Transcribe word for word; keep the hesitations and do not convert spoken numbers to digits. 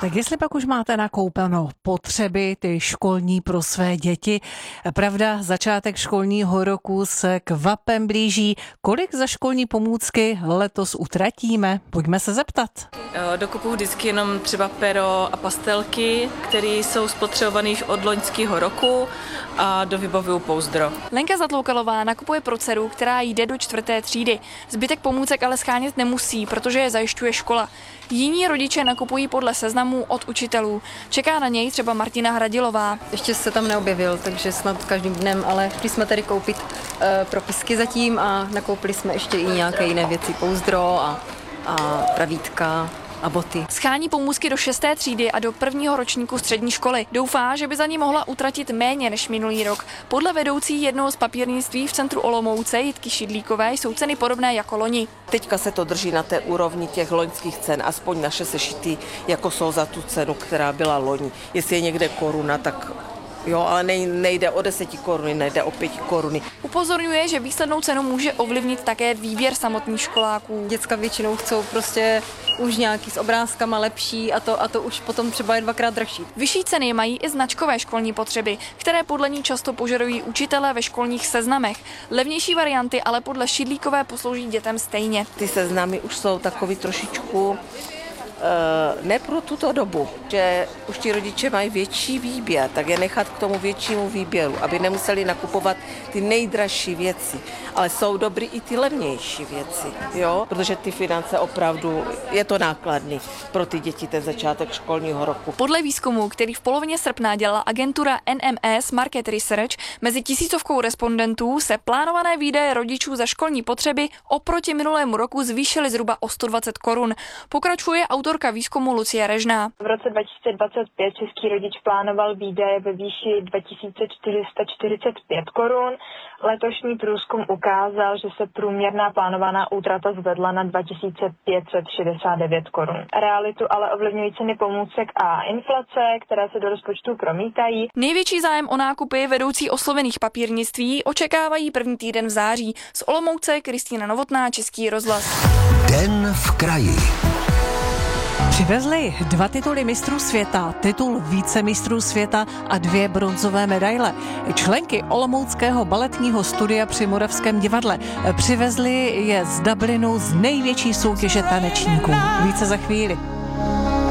Tak jestli pak už máte nakoupeno potřeby, ty školní pro své děti, pravda, začátek školního roku se kvapem blíží. Kolik za školní pomůcky letos utratíme? Pojďme se zeptat. Dokupuju vždycky jenom třeba pero a pastelky, které jsou spotřebované již od loňského roku a dovybavuju pouzdro. Lenka Zatloukalová nakupuje pro dceru, která jde do čtvrté třídy. Zbytek pomůcek ale schánět nemusí, protože je zajišťuje škola. Jiní rodiče nakupují podle seznamů od učitelů. Čeká na něj třeba Martina Hradilová. Ještě se tam neobjevil, takže snad každým dnem, ale šli jsme tady koupit uh, propisky zatím a nakoupili jsme ještě i nějaké jiné věci, pouzdro a, a pravítka a boty. Schání pomůcky do šesté třídy a do prvního ročníku střední školy. Doufá, že by za ní mohla utratit méně než minulý rok. Podle vedoucí jednoho z papírnictví v centru Olomouce Jitky Šidlíkové jsou ceny podobné jako loni. Teďka se to drží na té úrovni těch loňských cen, aspoň naše sešity jako jsou za tu cenu, která byla loni. Jestli je někde koruna, tak jo, ale nejde o deseti koruny, nejde o pěti koruny. Upozorňuje, že výslednou cenu může ovlivnit také výběr samotných školáků. Děcka většinou chcou prostě už nějaký s obrázkama lepší a to, a to už potom třeba je dvakrát dražší. Vyšší ceny mají i značkové školní potřeby, které podle ní často požadují učitelé ve školních seznamech. Levnější varianty ale podle Šidlíkové poslouží dětem stejně. Ty seznamy už jsou takový trošičku ne pro tuto dobu, že už ti rodiče mají větší výběr, tak je nechat k tomu většímu výběru, aby nemuseli nakupovat ty nejdražší věci, ale jsou dobrý i ty levnější věci, jo? Protože ty finance opravdu, je to nákladný pro ty děti ten začátek školního roku. Podle výzkumu, který v polovině srpna dělala agentura N M S Market Research, mezi tisícovkou respondentů se plánované výdaje rodičů za školní potřeby oproti minulému roku zvýšily zhruba o sto dvacet korun. Pokračuje autorka výzkumu Lucie Režná. V roce dva tisíce dvacet pět český rodič plánoval výdaje ve výši dva tisíce čtyři sta čtyřicet pět korun. Letošní průzkum ukázal, že se průměrná plánovaná útrata zvedla na dva tisíce pět set šedesát devět korun. Realitu ale ovlivňují ceny pomůcek a inflace, které se do rozpočtu promítají. Největší zájem o nákupy vedoucí oslovených papírnictví očekávají první týden v září. Z Olomouce Kristýna Novotná, Český rozhlas. Den v kraji. Přivezli dva tituly mistrů světa, titul vicemistrů světa a dvě bronzové medaile. Členky Olomouckého baletního studia při Moravském divadle přivezli je z Dublinu z největší soutěže tanečníků. Více za chvíli.